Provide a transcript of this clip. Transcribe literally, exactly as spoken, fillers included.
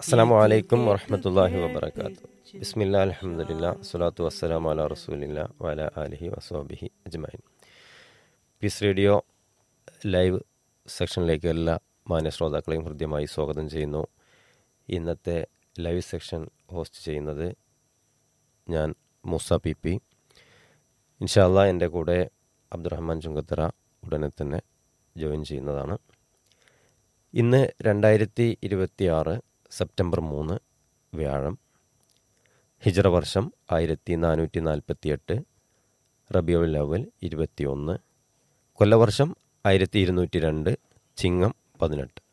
അസ്സലാമു അലൈക്കും വറഹ്മത്തുള്ളാഹി വബറകാതുഹു. ബിസ്മില്ലാ അൽഹംദുലില്ലാ സ്വലാത്തു വസ്സലാമു അലാ റസൂലില്ലാ വഅലാ ആലിഹി വസ്വഹ്ബിഹി അജ്മഈൻ. പീസ് റേഡിയോ ലൈവ് സെക്ഷനിലേക്ക് എല്ലാ മാന്യ ശ്രോതാക്കളെയും ഹൃദ്യമായി സ്വാഗതം ചെയ്യുന്നു. ഇന്നത്തെ ലൈവ് സെക്ഷൻ ഹോസ്റ്റ് ചെയ്യുന്നത് ഞാൻ മൂസ പി പി. ഇൻഷാ അല്ലാഹ് എൻ്റെ കൂടെ അബ്ദുറഹ്മാൻ ചുങ്കത്തറ ഉടനെ തന്നെ ജോയിൻ ചെയ്യുന്നതാണ്. ഇന്ന് രണ്ടായിരത്തി ഇരുപത്തി ആറ് സെപ്റ്റംബർ മൂന്ന് വ്യാഴം, ഹിജ്റ വർഷം ആയിരത്തി നാനൂറ്റി നാൽപ്പത്തി എട്ട്, റബിയുൽ അവ്വൽ ഇരുപത്തി ഒന്ന്, കൊല്ലവർഷം ആയിരത്തി ഇരുന്നൂറ്റി രണ്ട്, ചിങ്ങം പതിനെട്ട്.